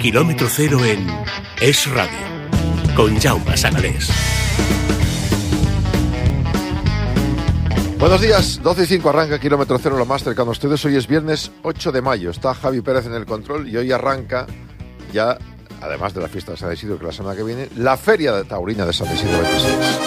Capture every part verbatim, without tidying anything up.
Kilómetro Cero en Es Radio, con Jaume Sagalés. Buenos días, doce y cinco arranca Kilómetro Cero, lo más cercano a ustedes. Hoy es viernes ocho de mayo, está Javi Pérez en el control y hoy arranca ya, además de la fiesta de San Isidro, que la semana que viene, la Feria Taurina de San Isidro veintiséis.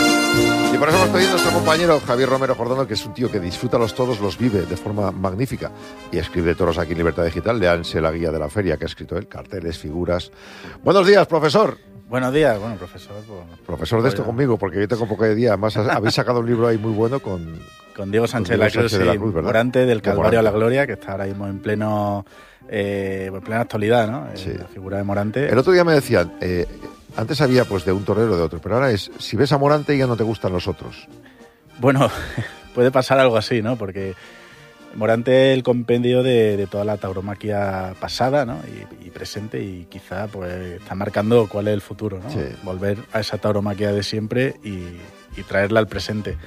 Y por eso hemos pedido a nuestro compañero Javier Romero Jordano, que es un tío que disfruta los toros, los vive de forma magnífica y escribe toros aquí en Libertad Digital. Leanse la guía de la feria que ha escrito él, carteles, figuras. Buenos días, profesor. Buenos días, bueno, profesor. Pues, profesor de esto ya. Conmigo, porque yo tengo poco de día. Además, habéis sacado un libro ahí muy bueno con... Con Diego Sánchez, con Diego Sánchez de la Cruz, ¿verdad? Morante, del Calvario a la Gloria, que está ahora mismo en pleno eh, en plena actualidad, ¿no? Sí. Eh, la figura de Morante. El otro día me decían, eh, antes había pues de un torero de otro, pero ahora es, si ves a Morante ya no te gustan los otros. Bueno, puede pasar algo así, ¿no? Porque Morante es el compendio de, de toda la tauromaquia pasada, ¿no? Y, y presente, y quizá pues está marcando cuál es el futuro, ¿no? Sí. Volver a esa tauromaquia de siempre y, y traerla al presente.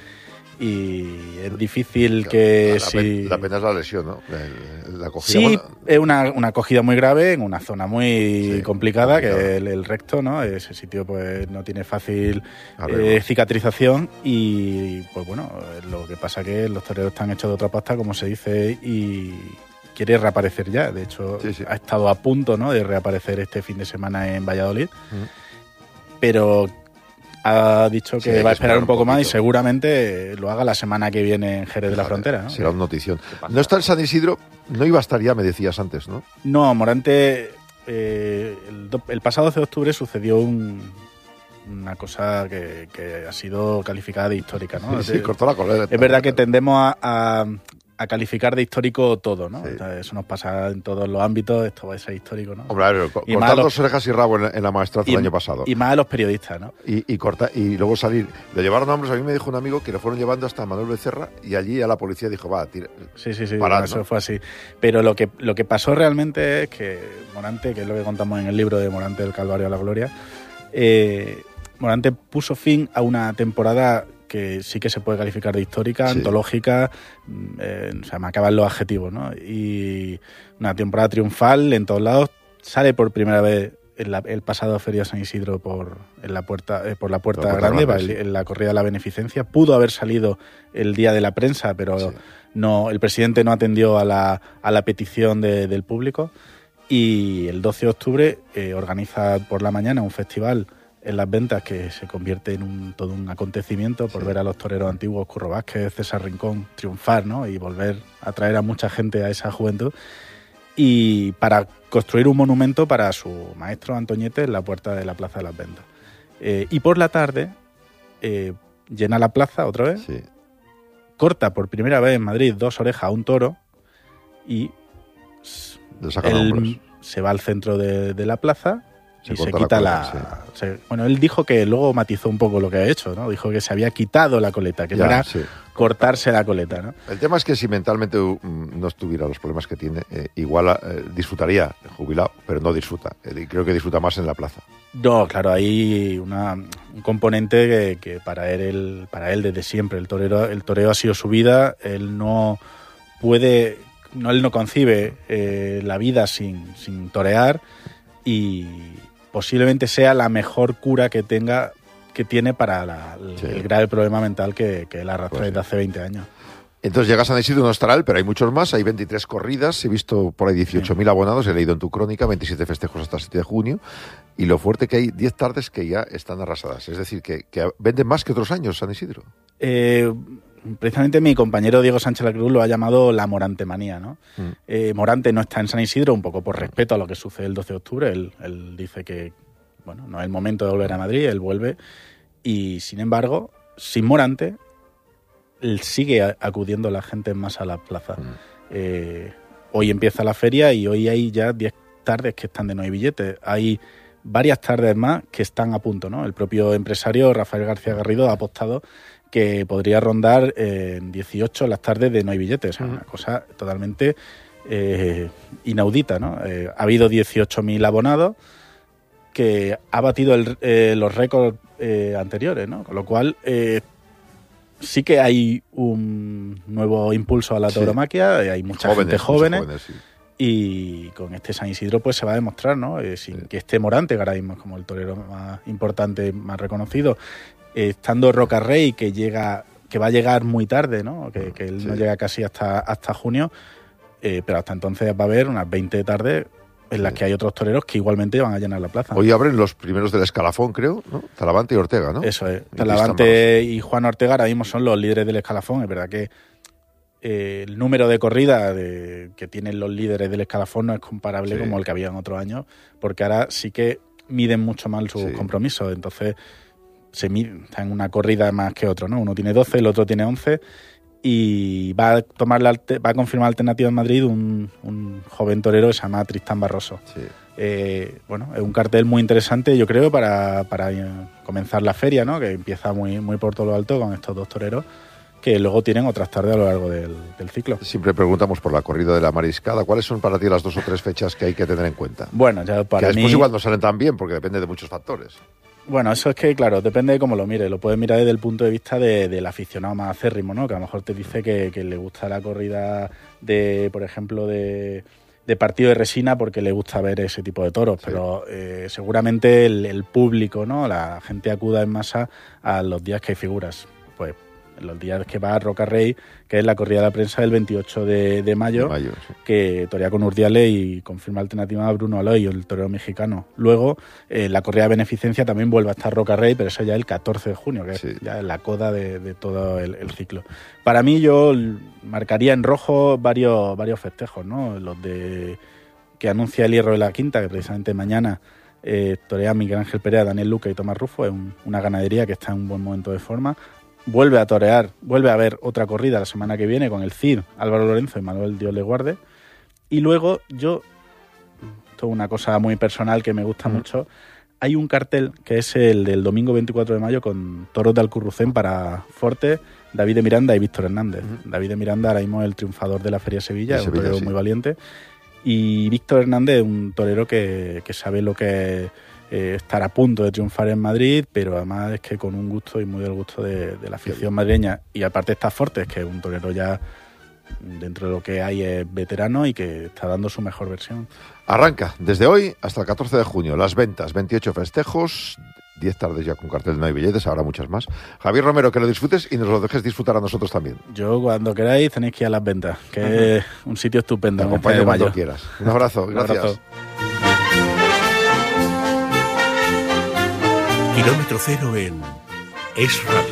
Y es difícil que la, si... La pena es la lesión, ¿no? La, la acogida, sí, bueno... es una, una acogida muy grave en una zona muy sí, complicada, complicada, que es el, el recto, ¿no? Ese sitio pues no tiene fácil eh, cicatrización y pues bueno, lo que pasa es que los toreros están hechos de otra pasta, como se dice, y quiere reaparecer ya. De hecho, sí, sí. ha estado a punto, ¿no?, de reaparecer este fin de semana en Valladolid, mm. pero... ha dicho que sí, va a esperar un poco un más y seguramente lo haga la semana que viene en Jerez de la Frontera, ¿no? Será una notición. No está en San Isidro, no iba a estar ya, me decías antes, ¿no? No, Morante, eh, el, el pasado doce de octubre sucedió un, una cosa que, que ha sido calificada de histórica, ¿no? Sí, sí, cortó la colera. Es verdad que tendemos a, a, a calificar de histórico todo, ¿no? Sí. Eso nos pasa en todos los ámbitos, esto va a ser histórico, ¿no? Hombre, a ver, y cortar dos orejas y rabo en, en la maestranza el año pasado. Y más a los periodistas, ¿no? Y, y, corta, y luego salir. Le llevaron hombres, a mí me dijo un amigo que lo fueron llevando hasta Manuel Becerra y allí a la policía dijo, va, tira. Sí, sí, sí, parad, bueno, ¿no? Eso fue así. Pero lo que, lo que pasó realmente es que Morante, que es lo que contamos en el libro de Morante del Calvario a la Gloria, eh, Morante puso fin a una temporada que sí que se puede calificar de histórica, sí. antológica, eh, o sea, me acaban los adjetivos, ¿no? Y una temporada triunfal en todos lados, sale por primera vez en la, el pasado Feria San Isidro por, en la puerta, eh, por la Puerta, la puerta Grande, grande sí. en la corrida de la beneficencia. Pudo haber salido el día de la prensa, pero sí. no, el presidente no atendió a la, a la petición de, del público, y el doce de octubre eh, organiza por la mañana un festival en Las Ventas que se convierte en un, todo un acontecimiento por sí. ver a los toreros antiguos, Curro Vázquez, César Rincón, triunfar, ¿no? Y volver a traer a mucha gente a esa juventud, y para construir un monumento para su maestro Antoñete en la puerta de la Plaza de Las Ventas. Eh, y por la tarde eh, llena la plaza otra vez, sí. corta por primera vez en Madrid dos orejas a un toro y él se va al centro de, de la plaza se y se quita la... la coleta, sí. se, bueno, él dijo que luego matizó un poco lo que ha hecho, ¿no? Dijo que se había quitado la coleta, que ya, no era sí. cortarse la coleta, ¿no? El tema es que si mentalmente no estuviera los problemas que tiene, eh, igual eh, disfrutaría jubilado, pero no disfruta. Eh, creo que disfruta más en la plaza. No, claro, hay una, un componente que, que para él, para él desde siempre, el torero, el toreo ha sido su vida, él no puede, no, él no concibe eh, la vida sin, sin torear, y posiblemente sea la mejor cura que tenga que tiene para la, sí. el grave problema mental que, que él arrastra pues desde sí. hace veinte años. Entonces llega a San Isidro, no estará él, pero hay muchos más, hay veintitrés corridas, he visto por ahí dieciocho mil sí. abonados, he leído en tu crónica, veintisiete festejos hasta el siete de junio, y lo fuerte que hay, diez tardes que ya están arrasadas, es decir, que, que venden más que otros años San Isidro. Eh... Precisamente mi compañero Diego Sánchez de la Cruz lo ha llamado la Morantemanía, ¿no? Mm. Eh, Morante no está en San Isidro, un poco por respeto a lo que sucede el doce de octubre. Él, él dice que, bueno, no es el momento de volver a Madrid, él vuelve. Y, sin embargo, sin Morante, él sigue acudiendo la gente más a la plaza. Mm. Eh, hoy empieza la feria y hoy hay ya diez tardes que están de no hay billetes. Hay varias tardes más que están a punto, ¿no? El propio empresario Rafael García Garrido ha apostado que podría rondar en dieciocho las tardes de no hay billetes. O sea, una cosa totalmente eh, inaudita, ¿no? Eh, ha habido dieciocho mil abonados, que ha batido el, eh, los récords eh, anteriores, ¿no? Con lo cual eh, sí que hay un nuevo impulso a la tauromaquia, sí. hay mucha jóvenes, gente jóvenes, jóvenes sí. Y con este San Isidro pues se va a demostrar, ¿no? Eh, sin que esté Morante, que ahora mismo es como el torero más importante, más reconocido, eh, estando Rocarrey, que llega, que va a llegar muy tarde, ¿no? Que, que él sí. no llega casi hasta, hasta junio, eh, pero hasta entonces va a haber unas veinte tardes en las sí. que hay otros toreros que igualmente van a llenar la plaza. Hoy abren los primeros del escalafón, creo, ¿no? Talavante y Ortega, ¿no? Eso es. Talavante y Juan Ortega ahora mismo son los líderes del escalafón. Es verdad que Eh, el número de corridas de, que tienen los líderes del escalafón no es comparable sí. como el que había en otros años, porque ahora sí que miden mucho más sus sí. compromisos, entonces se miden, está en una corrida más que otro, ¿no? Uno tiene doce, el otro tiene once, y va a tomar la, va a confirmar alternativa en Madrid un, un joven torero que se llama Tristán Barroso. Sí. Eh, bueno, es un cartel muy interesante, yo creo, para, para comenzar la feria, ¿no? Que empieza muy, muy por todo lo alto con estos dos toreros, que luego tienen otras tardes a lo largo del, del ciclo. Siempre preguntamos por la corrida de la Mariscada. ¿Cuáles son para ti las dos o tres fechas que hay que tener en cuenta? Bueno, ya para que mí... después igual no salen tan bien, porque depende de muchos factores. Bueno, eso es que, claro, depende de cómo lo mires. Lo puedes mirar desde el punto de vista de, del aficionado más acérrimo, ¿no? Que a lo mejor te dice que, que le gusta la corrida de, por ejemplo, de... de partido de resina porque le gusta ver ese tipo de toros, sí. pero eh, seguramente el, el público, ¿no? La gente acuda en masa a los días que hay figuras. Pues en los días que va a Rocarrey, que es la corrida de la prensa del veintiocho de, de mayo, de mayo sí. que torea con Urdiales y confirma alternativa a Bruno Aloy, el torero mexicano. Luego, eh, la corrida de beneficencia también vuelve a estar Rocarrey, pero eso ya el catorce de junio, que sí. es ya la coda de, de todo el, el ciclo. Para mí, yo marcaría en rojo varios, varios festejos, ¿no? Los de que anuncia el Hierro de la Quinta, que precisamente mañana eh, torea Miguel Ángel Perea, Daniel Luque y Tomás Rufo, es un, una ganadería que está en un buen momento de forma. Vuelve a torear, vuelve a haber otra corrida la semana que viene con el Cid, Álvaro Lorenzo y Manuel Dios le guarde. Y luego yo, esto es una cosa muy personal que me gusta mm. mucho, hay un cartel que es el del domingo veinticuatro de mayo con toros de Alcurrucén para Forte, David de Miranda y Víctor Hernández. Mm. David de Miranda ahora mismo es el triunfador de la Feria de Sevilla, es un torero sí. muy valiente. Y Víctor Hernández es un torero que, que sabe lo que es Eh, estar a punto de triunfar en Madrid, pero además es que con un gusto y muy del gusto de, de la afición madrileña, y aparte está Fortes, que es un torero ya dentro de lo que hay es veterano y que está dando su mejor versión. Arranca desde hoy hasta el catorce de junio las ventas, veintiocho festejos, diez tardes ya con cartel, no hay billetes, habrá muchas más. Javier Romero, que lo disfrutes y nos lo dejes disfrutar a nosotros también. Yo cuando queráis tenéis que ir a las ventas, que uh-huh. es un sitio estupendo. Te acompaño cuando quieras. Un abrazo, gracias. Un abrazo. Kilómetro cero en Es Radio.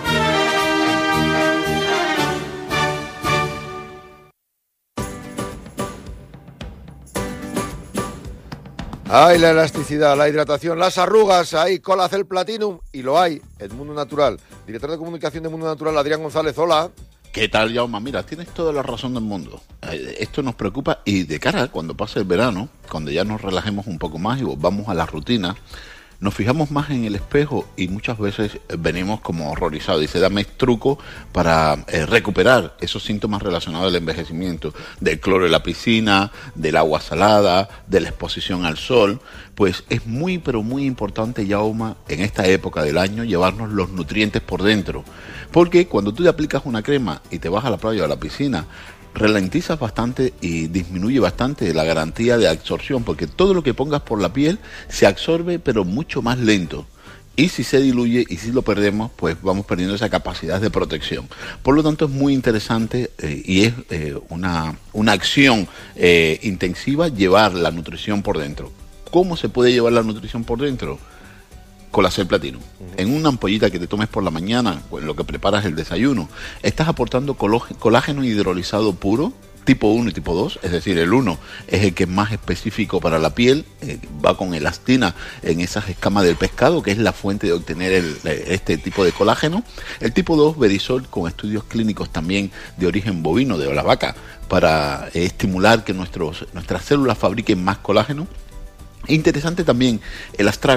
Hay la elasticidad, la hidratación, las arrugas, hay Colacel Platinum y lo hay en Mundo Natural. Director de comunicación de Mundo Natural, Adrián González, hola. ¿Qué tal, Jaume? Mira, tienes toda la razón del mundo. Esto nos preocupa y de cara cuando pase el verano, cuando ya nos relajemos un poco más y volvamos a la rutina, nos fijamos más en el espejo y muchas veces venimos como horrorizados. Dice, dame truco para eh, recuperar esos síntomas relacionados al envejecimiento, del cloro de la piscina, del agua salada, de la exposición al sol. Pues es muy, pero muy importante, Yauma, en esta época del año, llevarnos los nutrientes por dentro. Porque cuando tú te aplicas una crema y te vas a la playa o a la piscina, ralentizas bastante y disminuye bastante la garantía de absorción, porque todo lo que pongas por la piel se absorbe, pero mucho más lento. Y si se diluye y si lo perdemos, pues vamos perdiendo esa capacidad de protección. Por lo tanto, es muy interesante eh, y es eh, una, una acción eh, intensiva llevar la nutrición por dentro. ¿Cómo se puede llevar la nutrición por dentro? Colacel Platinum. Uh-huh. En una ampollita que te tomes por la mañana, en lo que preparas el desayuno, estás aportando colágeno hidrolizado puro, tipo uno y tipo dos, es decir, el uno es el que es más específico para la piel, eh, va con elastina en esas escamas del pescado, que es la fuente de obtener el, este tipo de colágeno. El tipo dos, Verisol, con estudios clínicos también de origen bovino, de la vaca, para eh, estimular que nuestros, nuestras células fabriquen más colágeno. Interesante también el astrágalo.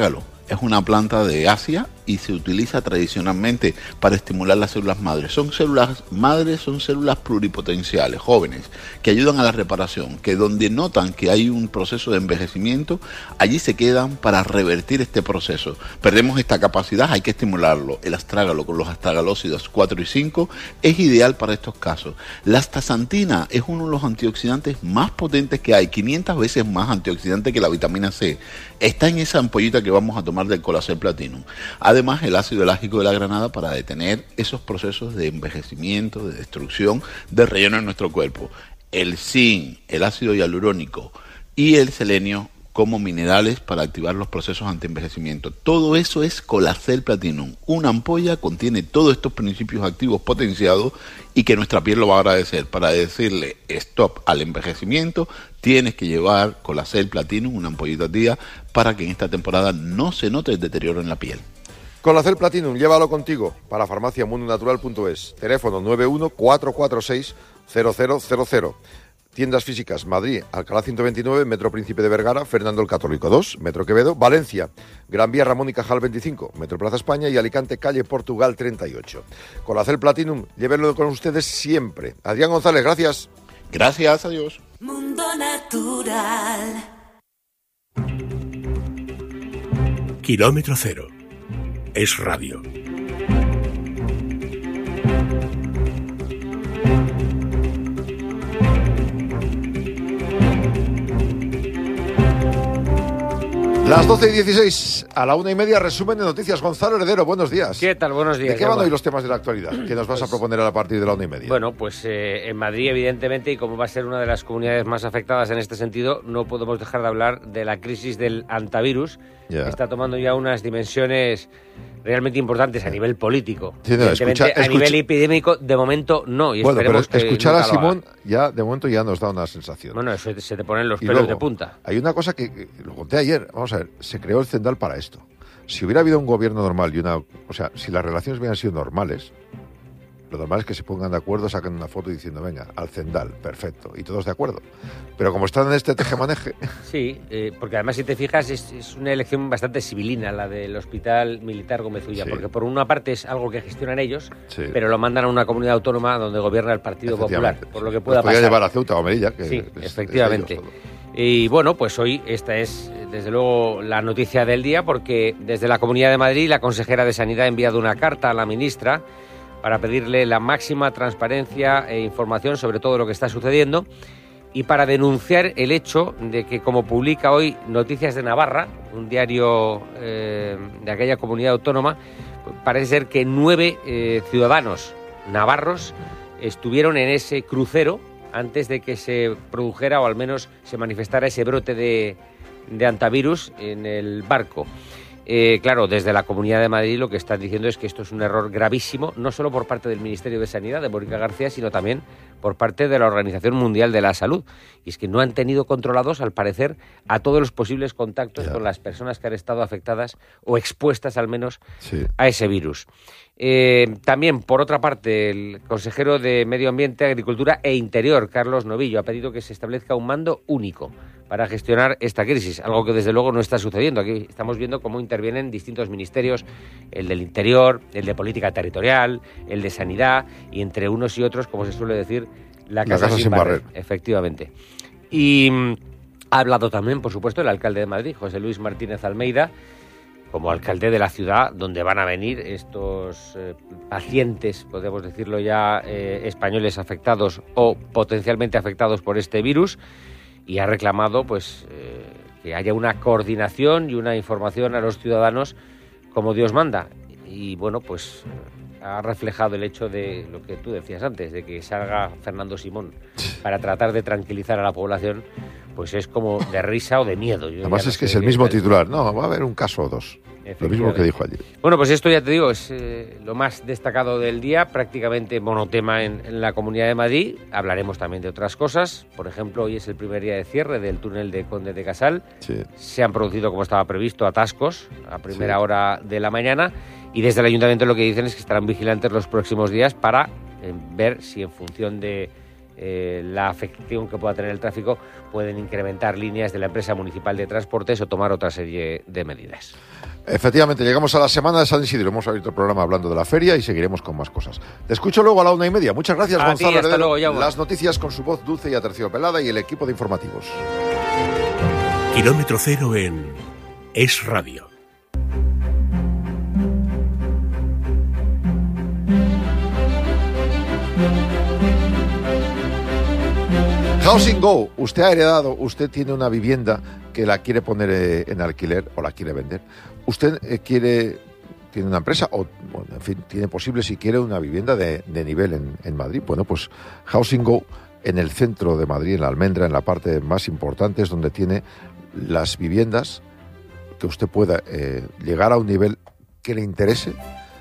es una planta de Asia y se utiliza tradicionalmente para estimular las células madres. Son células madres, son células pluripotenciales, jóvenes, que ayudan a la reparación, que donde notan que hay un proceso de envejecimiento, allí se quedan para revertir este proceso. Perdemos esta capacidad, hay que estimularlo. El astrágalo con los astragalócidos cuatro y cinco es ideal para estos casos. La astaxantina es uno de los antioxidantes más potentes que hay, quinientas veces más antioxidante que la vitamina C. Está en esa ampollita que vamos a tomar del Colacel Platinum. Además, el ácido elágico de la granada para detener esos procesos de envejecimiento, de destrucción de relleno en nuestro cuerpo. El zinc, el ácido hialurónico y el selenio como minerales para activar los procesos antienvejecimiento. Todo eso es Colacel Platinum. Una ampolla contiene todos estos principios activos potenciados y que nuestra piel lo va a agradecer. Para decirle stop al envejecimiento, tienes que llevar Colacel Platinum, una ampollita al día, para que en esta temporada no se note el deterioro en la piel. Colacel Platinum, llévalo contigo para farmacia mundo natural punto es. Teléfono nueve uno cuatro cuatro seis cero cero cero cero. Tiendas físicas: Madrid, Alcalá ciento veintinueve, Metro Príncipe de Vergara, Fernando el Católico dos, Metro Quevedo, Valencia, Gran Vía Ramón y Cajal veinticinco, Metro Plaza España y Alicante, calle Portugal treinta y ocho. Colacel Platinum, llévenlo con ustedes siempre. Adrián González, gracias. Gracias, adiós. Mundo Natural. Kilómetro cero. Es radio. Las doce y dieciséis, a la una y media, resumen de noticias. Gonzalo Heredero, buenos días. ¿Qué tal? Buenos días. ¿De qué van Llama. hoy los temas de la actualidad que nos vas Pues, a proponer a partir de la una y media? Bueno, pues eh, en Madrid, evidentemente, y como va a ser una de las comunidades más afectadas en este sentido, no podemos dejar de hablar de la crisis del hantavirus, Ya. que está tomando ya unas dimensiones realmente importantes a nivel político. Sí, no, Evidentemente, escucha- a escucha- nivel epidémico, de momento no. Y Bueno, pero esperemos que escuchar a nunca lo haga. Simón ya, de momento, ya nos da una sensación. Bueno, eso se te ponen los Y pelos luego, de punta. hay una cosa que, que lo conté ayer. Vamos a ver, se creó el Cendal para esto. Si hubiera habido un gobierno normal y una... O sea, si las relaciones hubieran sido normales, lo normal es que se pongan de acuerdo, saquen una foto diciendo, venga, al Cendal, perfecto, y todos de acuerdo. Pero como están en este tejemaneje... Sí, eh, porque además, si te fijas, es, es una elección bastante civilina la del Hospital Militar Gómez Ulla, Sí. porque por una parte es algo que gestionan ellos, Sí. pero lo mandan a una comunidad autónoma donde gobierna el Partido Popular, Efectivamente. por lo que pueda Los podía pasar. llevar a Ceuta o a Melilla, que Sí, es- es de efectivamente. ellos todo. Y bueno, pues hoy esta es, desde luego, la noticia del día, porque desde la Comunidad de Madrid la consejera de Sanidad ha enviado una carta a la ministra para pedirle la máxima transparencia e información sobre todo lo que está sucediendo y para denunciar el hecho de que, como publica hoy Noticias de Navarra, un diario eh, de aquella comunidad autónoma, parece ser que nueve eh, ciudadanos navarros estuvieron en ese crucero antes de que se produjera o al menos se manifestara ese brote de, de hantavirus en el barco. Eh, claro, desde la Comunidad de Madrid lo que están diciendo es que esto es un error gravísimo, no solo por parte del Ministerio de Sanidad, de Mónica García, sino también por parte de la Organización Mundial de la Salud. Y es que no han tenido controlados, al parecer, a todos los posibles contactos Ya. con las personas que han estado afectadas o expuestas al menos Sí. a ese virus. Eh, también, por otra parte, el consejero de Medio Ambiente, Agricultura e Interior, Carlos Novillo, ha pedido que se establezca un mando único para gestionar esta crisis, algo que desde luego no está sucediendo. Aquí estamos viendo cómo intervienen distintos ministerios, el del Interior, el de Política Territorial, el de Sanidad, y entre unos y otros, como se suele decir, la casa, casa sin, sin barrer. barrer. Efectivamente. Y mm, ha hablado también, por supuesto, el alcalde de Madrid, José Luis Martínez Almeida, como alcalde de la ciudad donde van a venir estos eh, pacientes, podemos decirlo ya, eh, españoles afectados o potencialmente afectados por este virus, y ha reclamado pues eh, que haya una coordinación y una información a los ciudadanos como Dios manda. Y bueno, pues eh, ha reflejado el hecho de lo que tú decías antes, de que salga Fernando Simón para tratar de tranquilizar a la población, pues es como de risa o de miedo. Yo Además ya no es que sé es el qué mismo tal. titular. No, va a haber un caso o dos. Lo mismo que dijo ayer. Bueno, pues esto ya te digo, es eh, lo más destacado del día, prácticamente monotema en, en la Comunidad de Madrid. Hablaremos también de otras cosas. Por ejemplo, hoy es el primer día de cierre del túnel de Conde de Casal. Sí. Se han producido, como estaba previsto, atascos a primera Sí. hora de la mañana. Y desde el Ayuntamiento lo que dicen es que estarán vigilantes los próximos días para eh, ver si en función de eh, la afección que pueda tener el tráfico, pueden incrementar líneas de la empresa municipal de transportes o tomar otra serie de medidas. Efectivamente, llegamos a la semana de San Isidro. Hemos abierto el programa hablando de la feria y seguiremos con más cosas. Te escucho luego a la una y media. Muchas gracias, a Gonzalo ti, hasta Heredero. luego, Las noticias con su voz dulce y aterciopelada y el equipo de informativos. Kilómetro cero en Es Radio. Housing Go, usted ha heredado, usted tiene una vivienda que la quiere poner eh, en alquiler o la quiere vender. Usted eh, quiere, tiene una empresa o, bueno, en fin, tiene posible si quiere una vivienda de, de nivel en, en Madrid. Bueno, pues Housing Go en el centro de Madrid, en la Almendra, en la parte más importante, es donde tiene las viviendas que usted pueda eh, llegar a un nivel que le interese,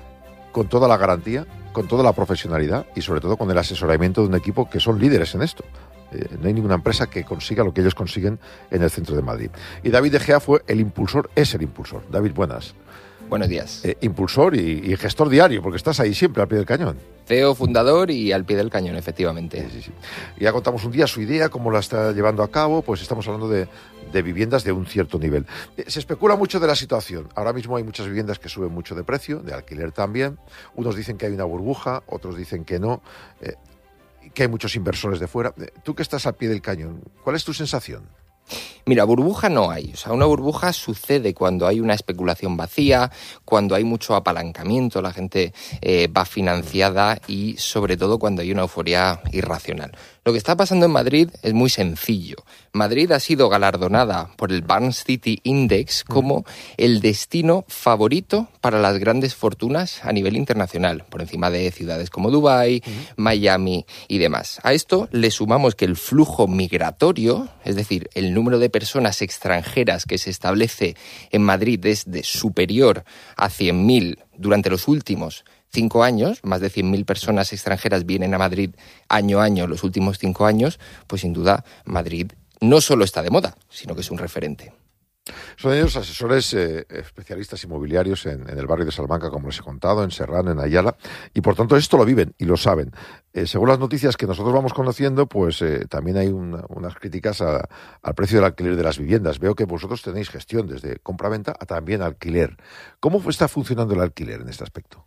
con toda la garantía, con toda la profesionalidad y sobre todo con el asesoramiento de un equipo que son líderes en esto. Eh, no hay ninguna empresa que consiga lo que ellos consiguen en el centro de Madrid. Y David De Gea fue el impulsor, es el impulsor. David, buenas. Buenos días. Eh, impulsor y, y gestor diario, porque estás ahí siempre al pie del cañón. C E O, fundador y al pie del cañón, efectivamente. Sí, sí, sí. Y ya contamos un día su idea, cómo la está llevando a cabo, pues estamos hablando de, de viviendas de un cierto nivel. Eh, se especula mucho de la situación. Ahora mismo hay muchas viviendas que suben mucho de precio, de alquiler también. Unos dicen que hay una burbuja, otros dicen que no, eh, que hay muchos inversores de fuera. Eh, tú que estás al pie del cañón, ¿cuál es tu sensación? Mira, burbuja no hay. O sea, una burbuja sucede cuando hay una especulación vacía, cuando hay mucho apalancamiento, la gente eh, va financiada y sobre todo cuando hay una euforia irracional. Lo que está pasando en Madrid es muy sencillo. Madrid ha sido galardonada por el Barn City Index como el destino favorito para las grandes fortunas a nivel internacional, por encima de ciudades como Dubái, uh-huh. Miami y demás. A esto le sumamos que el flujo migratorio, es decir, el número de personas extranjeras que se establece en Madrid es de superior a cien mil durante los últimos cinco años, más de cien mil personas extranjeras vienen a Madrid año a año los últimos cinco años, pues sin duda Madrid no solo está de moda, sino que es un referente. Son ellos asesores eh, especialistas inmobiliarios en, en el barrio de Salamanca, como les he contado, en Serrano, en Ayala, y por tanto esto lo viven y lo saben. Eh, según las noticias que nosotros vamos conociendo, pues eh, también hay una, unas críticas a, al precio del alquiler de las viviendas. Veo que vosotros tenéis gestión desde compra-venta a también alquiler. ¿Cómo está funcionando el alquiler en este aspecto?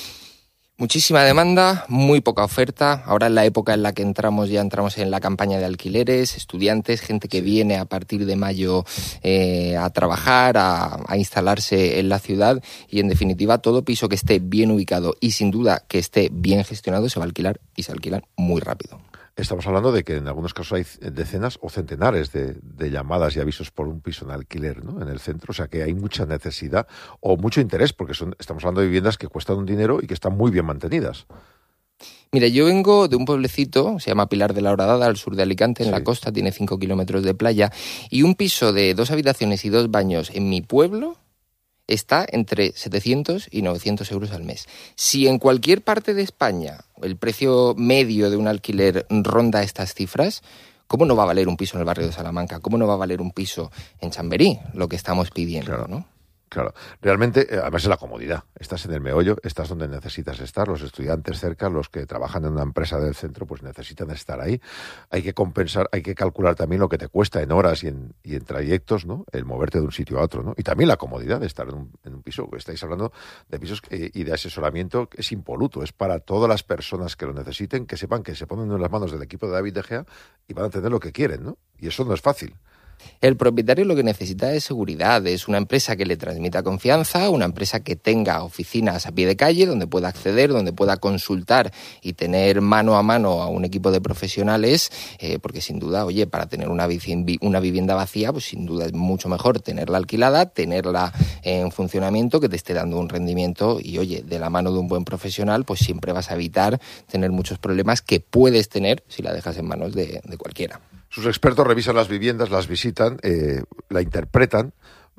Muchísima demanda, muy poca oferta. Ahora en la época en la que entramos, ya entramos en la campaña de alquileres, estudiantes, gente que viene a partir de mayo eh, a trabajar, a, a instalarse en la ciudad y en definitiva todo piso que esté bien ubicado y sin duda que esté bien gestionado se va a alquilar y se alquilan muy rápido. Estamos hablando de que en algunos casos hay decenas o centenares de, de llamadas y avisos por un piso en alquiler, ¿no?, en el centro, o sea que hay mucha necesidad o mucho interés, porque son, estamos hablando de viviendas que cuestan un dinero y que están muy bien mantenidas. Mira, yo vengo de un pueblecito, se llama Pilar de la Horadada, al sur de Alicante, en sí. La costa, tiene cinco kilómetros de playa, y un piso de dos habitaciones y dos baños en mi pueblo está entre setecientos y novecientos euros al mes. Si en cualquier parte de España el precio medio de un alquiler ronda estas cifras, ¿cómo no va a valer un piso en el barrio de Salamanca? ¿Cómo no va a valer un piso en Chamberí? Lo que estamos pidiendo, claro, ¿no? Claro, realmente, además es la comodidad. Estás en el meollo, estás donde necesitas estar. Los estudiantes cerca, los que trabajan en una empresa del centro, pues necesitan estar ahí. Hay que compensar, hay que calcular también lo que te cuesta en horas y en, y en trayectos, ¿no?, el moverte de un sitio a otro, ¿no? Y también la comodidad de estar en un, en un piso. Estáis hablando de pisos que, y de asesoramiento que es impoluto. Es para todas las personas que lo necesiten, que sepan que se ponen en las manos del equipo de David De Gea y van a tener lo que quieren, ¿no? Y eso no es fácil. El propietario lo que necesita es seguridad, es una empresa que le transmita confianza, una empresa que tenga oficinas a pie de calle, donde pueda acceder, donde pueda consultar y tener mano a mano a un equipo de profesionales, eh, porque sin duda, oye, para tener una, una vivienda vacía, pues sin duda es mucho mejor tenerla alquilada, tenerla en funcionamiento, que te esté dando un rendimiento y, oye, de la mano de un buen profesional, pues siempre vas a evitar tener muchos problemas que puedes tener si la dejas en manos de, de cualquiera. Sus expertos revisan las viviendas, las visitan, eh, la interpretan,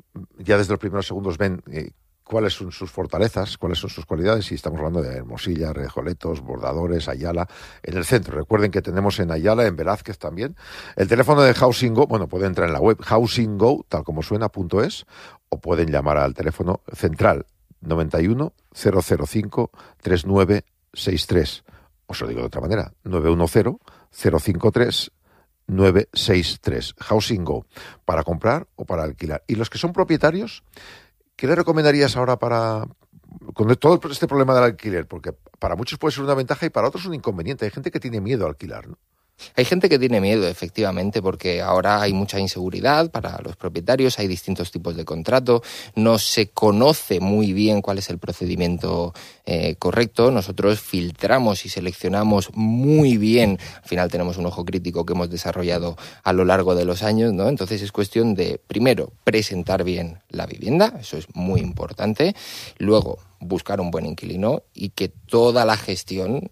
ya desde los primeros segundos ven eh, cuáles son sus fortalezas, cuáles son sus cualidades, y estamos hablando de Hermosilla, Rejoletos, Bordadores, Ayala, en el centro. Recuerden que tenemos en Ayala, en Velázquez también. El teléfono de Housing Go, bueno, pueden entrar en la web housing go, tal como suena, punto es, o pueden llamar al teléfono central noventa y uno, cero cero cinco, treinta y nueve sesenta y tres. Os lo digo de otra manera, nueve uno cero, cero cinco tres nueve seis tres. Housing Go, para comprar o para alquilar. Y los que son propietarios, ¿qué le recomendarías ahora para con todo este problema del alquiler? Porque para muchos puede ser una ventaja y para otros un inconveniente. Hay gente que tiene miedo a alquilar, ¿no? Hay gente que tiene miedo, efectivamente, porque ahora hay mucha inseguridad para los propietarios, hay distintos tipos de contrato, no se conoce muy bien cuál es el procedimiento eh, correcto. Nosotros filtramos y seleccionamos muy bien, al final tenemos un ojo crítico que hemos desarrollado a lo largo de los años, ¿no? Entonces es cuestión de, primero, presentar bien la vivienda, eso es muy importante, luego buscar un buen inquilino y que toda la gestión